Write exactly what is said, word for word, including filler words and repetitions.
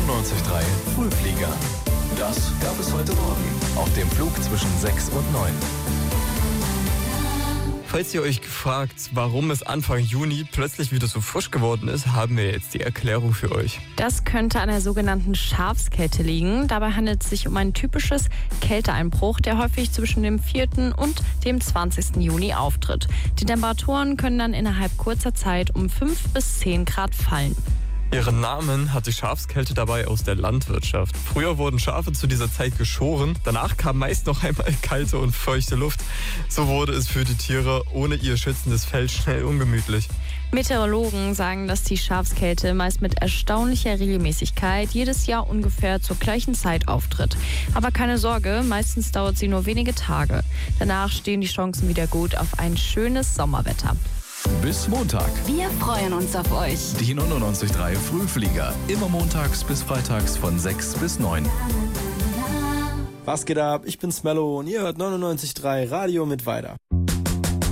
neunundneunzig Komma drei Frühflieger. Das gab es heute Morgen auf dem Flug zwischen sechs und neun. Falls ihr euch gefragt, warum es Anfang Juni plötzlich wieder so frisch geworden ist, haben wir jetzt die Erklärung für euch. Das könnte an der sogenannten Schafskälte liegen. Dabei handelt es sich um ein typisches Kälteeinbruch, der häufig zwischen dem vierten und dem zwanzigsten Juni auftritt. Die Temperaturen können dann innerhalb kurzer Zeit um fünf bis zehn Grad fallen. Ihren Namen hat die Schafskälte dabei aus der Landwirtschaft. Früher wurden Schafe zu dieser Zeit geschoren, danach kam meist noch einmal kalte und feuchte Luft. So wurde es für die Tiere ohne ihr schützendes Fell schnell ungemütlich. Meteorologen sagen, dass die Schafskälte meist mit erstaunlicher Regelmäßigkeit jedes Jahr ungefähr zur gleichen Zeit auftritt. Aber keine Sorge, meistens dauert sie nur wenige Tage. Danach stehen die Chancen wieder gut auf ein schönes Sommerwetter. Bis Montag. Wir freuen uns auf euch. Die neunundneunzig Komma drei Frühflieger. Immer montags bis freitags von sechs bis neun. Was geht ab? Ich bin's Mello und ihr hört neunundneunzig Komma drei Radio mit Weiter.